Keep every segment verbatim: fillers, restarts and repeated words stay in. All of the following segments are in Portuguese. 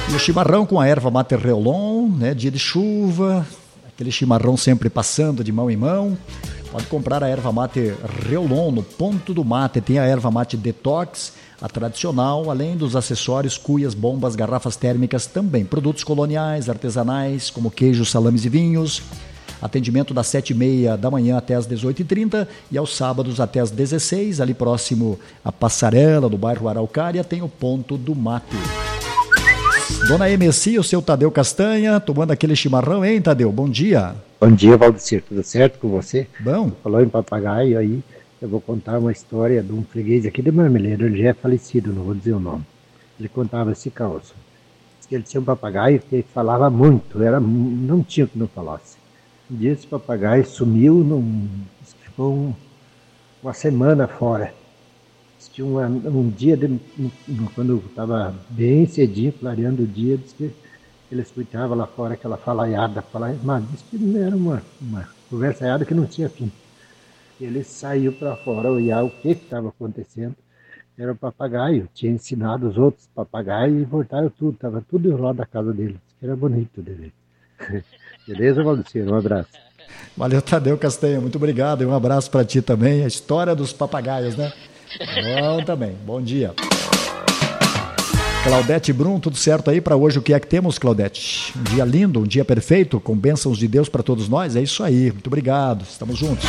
E o chimarrão com a erva mate Reolon, né? Dia de chuva, aquele chimarrão sempre passando de mão em mão. Pode comprar a erva mate Reolon no Ponto do Mate. Tem a erva mate Detox, a tradicional, além dos acessórios, cuias, bombas, garrafas térmicas também. Produtos coloniais, artesanais, como queijos, salames e vinhos. Atendimento das sete e meia da manhã até as dezoito e trinta e aos sábados até as dezesseis, ali próximo à Passarela, do bairro Araucária, tem o Ponto do Mate. Dona Emessi, o seu Tadeu Castanha, tomando aquele chimarrão, hein, Tadeu? Bom dia. Bom dia, Valdecir. Tudo certo com você? Bom. Falou em papagaio aí, eu vou contar uma história de um freguês aqui de Marmeleiro. Ele já é falecido, não vou dizer o nome. Ele contava esse caos. Diz que ele tinha um papagaio que falava muito, era, não tinha que não falasse. Um dia esse papagaio sumiu, num, ficou um, uma semana fora. Tinha uma, um dia, de, um, quando estava bem cedinho, clareando o dia, disse que ele escutava lá fora aquela falaiada, falaiada, mas disse que era uma, uma conversaiada que não tinha fim. Ele saiu para fora olhar o que estava acontecendo. Era o papagaio, tinha ensinado os outros papagaios e voltaram tudo, estava tudo ao lado da casa dele. Era bonito de ver. Beleza, Valdecir? Um abraço. Valeu, Tadeu Castanha, muito obrigado e um abraço para ti também. A história dos papagaios, né? Bom também, bom dia. Claudete Brum, tudo certo aí para hoje? O que é que temos, Claudete? Um dia lindo, um dia perfeito, com bênçãos de Deus para todos nós? É isso aí, muito obrigado, estamos juntos.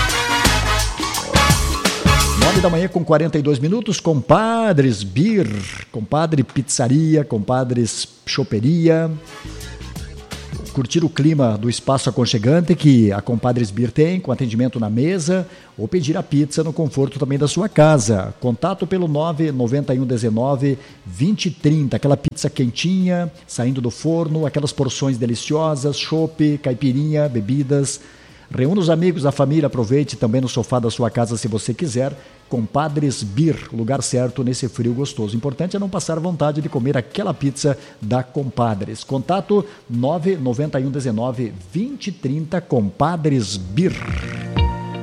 nove da manhã com quarenta e dois minutos, Compadres Beer, Compadre Pizzaria, Compadres Choperia. Curtir o clima do espaço aconchegante que a Compadres Beer tem, com atendimento na mesa, ou pedir a pizza no conforto também da sua casa. Contato pelo nove nove um um nove vinte trinta, aquela pizza quentinha, saindo do forno, aquelas porções deliciosas, chopp, caipirinha, bebidas. Reúna os amigos, a família, aproveite também no sofá da sua casa se você quiser. Compadres Beer, lugar certo nesse frio gostoso. O importante é não passar vontade de comer aquela pizza da Compadres. Contato nove nove um um nove vinte trinta, Compadres Beer.